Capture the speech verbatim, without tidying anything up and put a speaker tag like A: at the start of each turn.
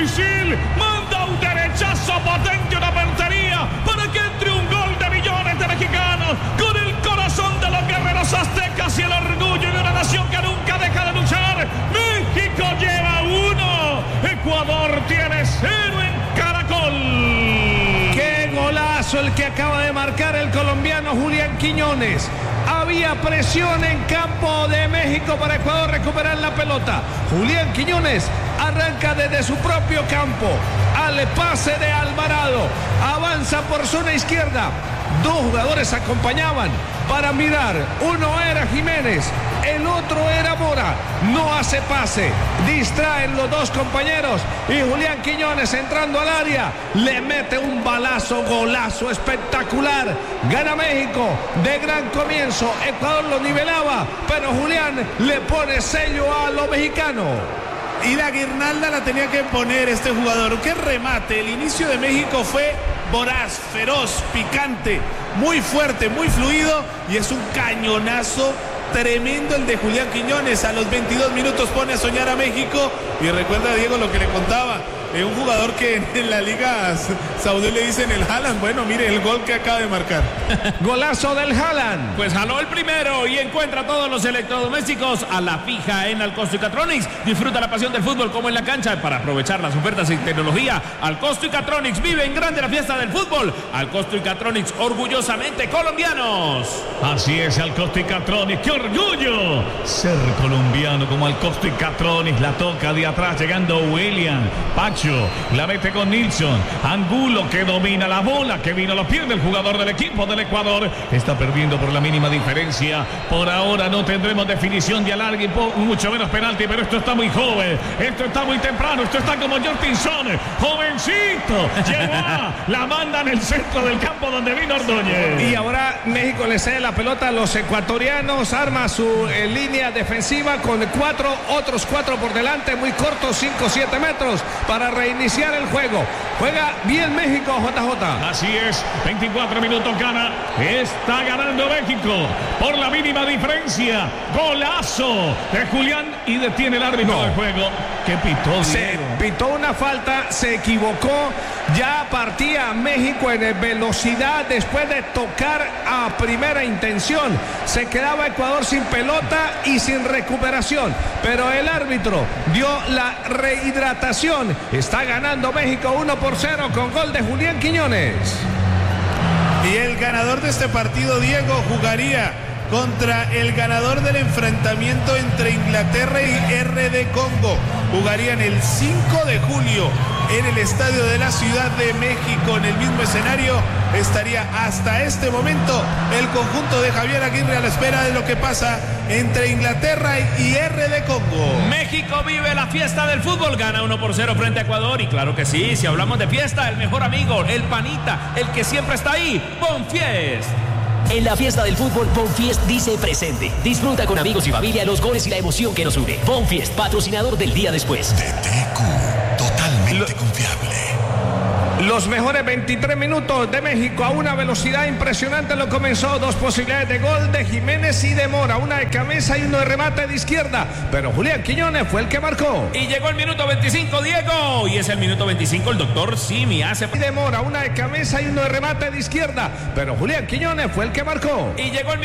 A: misil, manda un derechazo potente, una puntería para que entre un gol de millones de mexicanos con el corazón de los guerreros aztecas y el orgullo de una nación que nunca deja de luchar. México lleva uno, Ecuador tiene cero en Caracol.
B: ¡Qué golazo el que acaba de marcar el colombiano Julián Quiñones! Había presión en campo de México para Ecuador recuperar la pelota. Julián Quiñones arranca desde su propio campo al pase de Alvarado. Avanza por zona izquierda. Dos jugadores acompañaban para mirar. Uno era Jiménez, el otro era Mora. No hace pase, distraen los dos compañeros y Julián Quiñones entrando al área le mete un balazo, golazo espectacular. Gana México de gran comienzo. Ecuador lo nivelaba, pero Julián le pone sello a los mexicanos.
C: Y la guirnalda la tenía que poner este jugador. ¡Qué remate! El inicio de México fue voraz, feroz, picante, muy fuerte, muy fluido, y es un cañonazo tremendo el de Julián Quiñones. A los veintidós minutos pone a soñar a México. Y recuerda, Diego, lo que le contaba, eh, un jugador que en la liga saudí le dicen el Haaland. Bueno, mire el gol que acaba de marcar.
B: Golazo del Haaland.
A: Pues jaló el primero y encuentra todos los electrodomésticos a la fija en Alcosto y Catronics. Disfruta la pasión del fútbol como en la cancha. Para aprovechar las ofertas y tecnología, Alcosto y Catronics vive en grande la fiesta del fútbol. Alcosto y Catronics, orgullosamente colombianos.
D: Así es, Alcosto y Catronics. ¡Qué orgullo ser colombiano como Alcosto y Catronics! La toca de atrás llegando William. Pacho la mete con Nilsson. Angulo que domina la bola, que vino a los pies del jugador del equipo del Ecuador. Está perdiendo por la mínima diferencia. Por ahora no tendremos definición de alargue, mucho menos penalti, pero esto está muy joven. Esto está muy temprano. Esto está como Jortinson, jovencito. Llegó, la manda en el centro del campo donde vino Ordóñez.
B: Y ahora México le cede la pelota a los ecuatorianos. Arma su eh, línea defensiva con cuatro, otros cuatro por delante, muy cortos, cinco, siete metros para reiniciar el juego. Juega bien México, J J.
D: Así es, veinticuatro minutos gana. Está ganando México por la mínima diferencia. Golazo de Julián y detiene el árbitro no. del juego. ¿Qué pitó?
B: Se pitó una falta, se equivocó. Ya partía México en velocidad después de tocar a primera intención. Se quedaba Ecuador sin pelota y sin recuperación. Pero el árbitro dio la rehidratación. Está ganando México uno por cero con gol de Julián Quiñones.
C: Y el ganador de este partido, Diego, jugaría contra el ganador del enfrentamiento entre Inglaterra y R D Congo. Jugarían el cinco de julio en el estadio de la Ciudad de México. En el mismo escenario estaría hasta este momento el conjunto de Javier Aguirre a la espera de lo que pasa entre Inglaterra y R D Congo.
A: México vive la fiesta del fútbol, gana uno por cero frente a Ecuador. Y claro que sí, si hablamos de fiesta, el mejor amigo, el panita, el que siempre está ahí, Bonfiest.
E: En la fiesta del fútbol, Bonfiest dice presente. Disfruta con amigos y familia los goles y la emoción que nos une. Bonfiest, patrocinador del día después.
F: D T Q, totalmente Lo... confiable.
B: Los mejores veintitrés minutos de México a una velocidad impresionante lo comenzó. Dos posibilidades de gol de Jiménez y de Mora. Una de cabeza y uno de remate de izquierda. Pero Julián Quiñones fue el que marcó.
A: Y llegó el minuto veinticinco, Diego. Y es el minuto veinticinco, el doctor Simi hace...
B: Y de Mora, una de cabeza y uno de remate de izquierda. Pero Julián Quiñones fue el que marcó.
A: Y llegó el